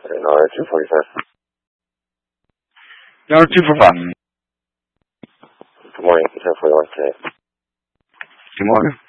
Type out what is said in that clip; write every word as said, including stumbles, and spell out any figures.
Dollar two forty five. Dollar two four five. Good morning. Ten forty one today. Good morning.